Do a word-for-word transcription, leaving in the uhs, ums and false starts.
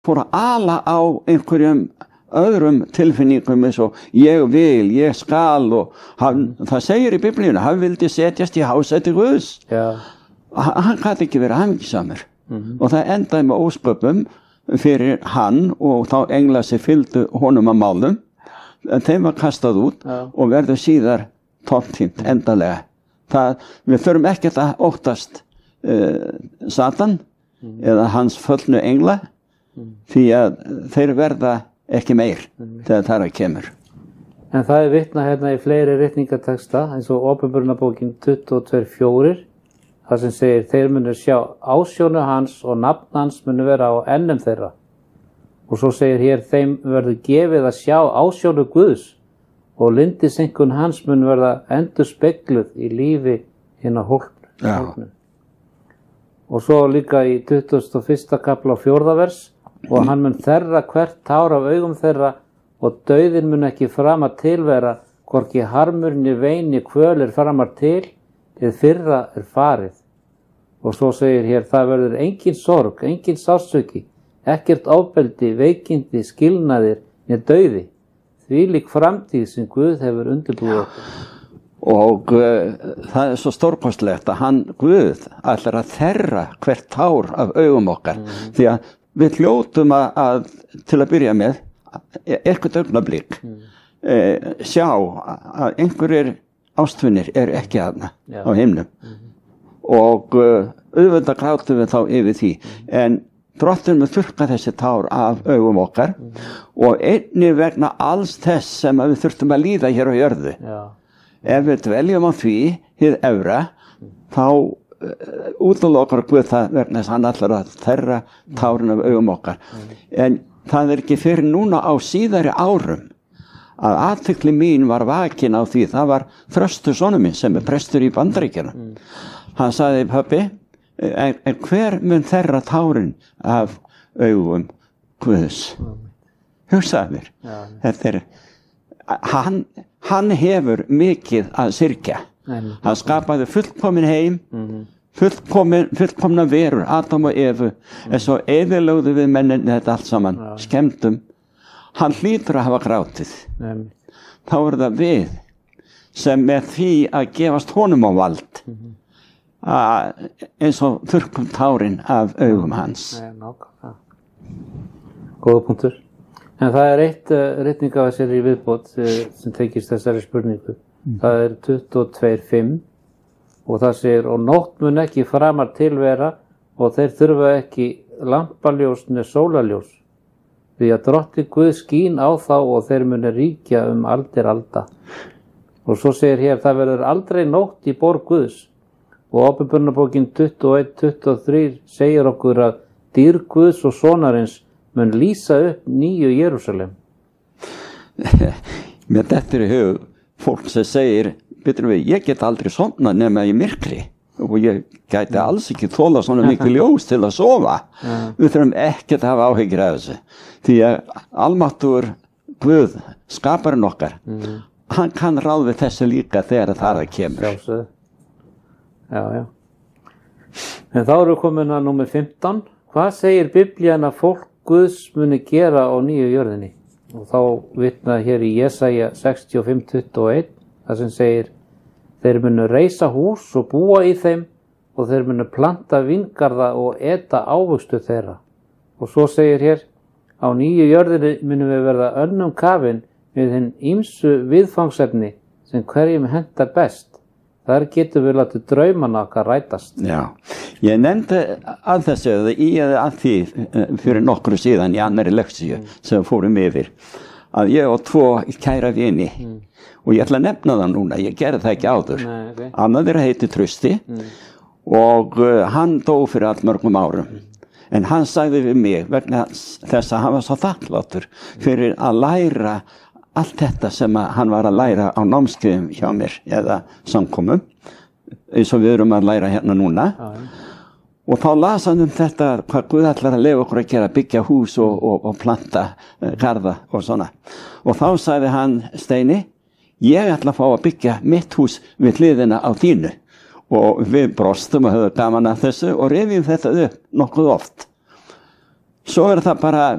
fór að ala á einhverjum öðrum tilfinningum eins og ég vil, ég skal og hann, það segir í Biblíunni, hann vildi setjast í hásæti Guðs. Já. Hann gæti ekki verið hamingjusamur. Mm-hmm. Og það endaði með ósköpum fyrir hann og þá englar sem fylgdu honum að málum. Þeim var kastað út Já. og verður síðar tortímt endalega. Það, við þurfum ekkert að óttast uh, Satan mm. eða hans föllnu engla mm. því að þeir verða ekki meir mm. þegar það er kemur. En það er vitnað hérna í fleiri ritningateksta eins og Åpenbarunarbókin tuttugu og tvö fjögur þar sem segir þeir munu sjá ásjónu hans og nafn hans munu vera á ennum þeirra. Og svo segir hér þeim verður gefið að sjá ásjónu Guðs og lindisenkun hans mun verða endur spegluð í lífi hinna hólpnu. Og svo líka í tuttugasta og fyrsta kafla á fjórða vers og hann mun þerra hvert tár af augum þeirra og dauðinn mun ekki framar tilvera hvorki harmurni veini kvöl er framar til eða fyrra er farið. Og svo segir hér það verður engin sorg, engin sársauki, ekkert ofbeldi, veikindi, skilnaðir með dauði. Þvílík framtíð sem Guð hefur undirbúið okkur. Og uh, það er svo stórkostlegt að hann, Guð, ætlar að þerra hvert tár af augum okkar. Mm. Því að við hljótum að, að til að byrja með, eitthvað augnablik, mm. eh, sjá að einhverjir ástvinir er ekki aðna á himnum. Mm. Og uh, auðvitað grátum við þá yfir því. Mm. En Drottinn mun þurrka þessi tár af augum okkar mm. og einnig vegna alls þess sem við þurftum að líða hér á jörðu. Já. Ef við dveljum á því, hið efra, mm. þá uh, útlokar Guð það vegna þess að hann ætlar að þerra tárin af augum okkar. Mm. En það er ekki fyrir núna á síðari árum að athygli mín var vakin á því. Það var Þröstur sonur minn sem er prestur í Bandaríkjunum. Mm. Hann sagði, pabbi, En, en hver mun þerra tárin af augum Guðs? Hugsaðu þér. Þetta er, hann, hann hefur mikið að syrgja. Mm. Hann skapaði fullkomin heim, mm. fullkomin, fullkomna verur, Adam og Evu, mm. en svo eyðilögðu við mennin þetta allt saman, ja. skemmtum. Hann hlýtur að hafa grátið. Mm. Þá er það við sem með því að gefast honum á vald. Mm. Að, eins og þurrkum tárin af augum hans. Nei, nákvæmlega. Góða punktur. En það er eitt uh, ritning af þessari viðbót uh, sem tekist þessari spurningu. Mm. Það er tuttugu og tvö fimm og það segir og nótt mun ekki framar tilvera og þeir þurfa ekki lampaljós né sólarljós því að Drottinn Guð skín á þá og þeir muni ríkja um aldir alda. Og svo segir hér það verður aldrei nótt í borg Guðs. Og Åpenbarunarbókin tuttugu og eitt tuttugu og þrjú segir okkur að dýr Guðs og sonarins mun lýsa upp nýju Jerúsalem. Mér dettur í hug fólk sem segir, betur við, ég get aldrei sofna nema í myrkri og ég gæti alls ekki þola svona mikið ljós til að sofa. Við þurfum ekkert að hafa áhyggjur af þessu. Því að almáttugur Guð, skaparinn okkar, mm. hann kann ráð við þessu líka þegar það að kemur. Sjálfsögðu. Já, já. En þá erum við komin að númer fimmtán. Hvað segir Biblían að fólk Guðs muni gera á nýju jörðinni? Og þá vitnaði hér í Jesaja sextíu og fimm tuttugu og eitt, þar sem segir þeir munu reisa hús og búa í þeim og þeir munu planta vingarða og eta ávöxtu þeirra. Og svo segir hér á nýju jörðinni munum við verða önnum kafin við hinn ýmsu viðfangsefni sem hverjum hentar best. Þar getur við látið draumana okkar rætast. Já, ég nefndi að þessu eða í eða að því fyrir nokkru síðan í annari leksíu mm. sem fórum yfir að ég og tvo kæra vini mm. og ég ætla að nefna það núna, ég gerði það ekki áður. Nei, okay. Annar þeirra heiti Trausti mm. og uh, hann dó fyrir allmörgum árum. Mm. En hann sagði við mig vegna þess að hann var svo þakklátur fyrir að læra allt þetta sem hann var að læra á námskeiðum hjá mér eða samkomum eins og við erum að læra hérna núna ja. Og þá las hann um þetta hvað Guð ætlar að leyfa okkur að gera, byggja hús og, og, og planta uh, garða og svona og þá sagði hann Steini ég ætla að fá að byggja mitt hús við hliðina á þínu og við brostum og höfum gaman að þessu og rifjum þetta upp nokkuð oft svo er það bara